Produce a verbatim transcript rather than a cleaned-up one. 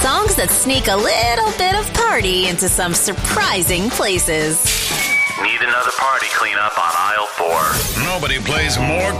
Songs that sneak a little bit of party into some surprising places. Need another party cleanup on aisle four. Nobody plays more